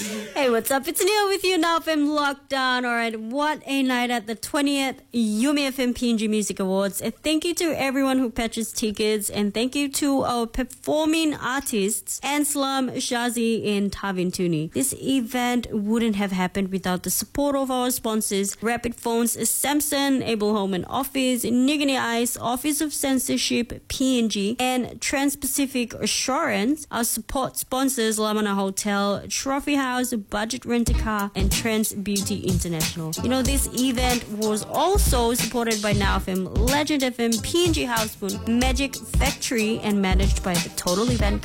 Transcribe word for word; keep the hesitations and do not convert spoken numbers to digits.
Hey, what's up? It's Neil with you now from Lockdown. Alright, what a night at the twentieth Yumi F M P N G Music Awards. And thank you to everyone who purchased tickets, and thank you to our performing artists, Anslam, Shazi, and Tavin Tuni. This event wouldn't have happened without the support of our sponsors, Rapid Phones, Samsung, Able Home and Office, Nigini Ice, Office of Censorship, P N G, and Trans-Pacific Assurance. Our support sponsors, Lamana Hotel, Trophy House, Budget Rent-A-Car, and Trans Beauty International. You know, this event was also supported by Now F M, Legend F M, P N G Houseboon, Magic Factory, and managed by the Total Event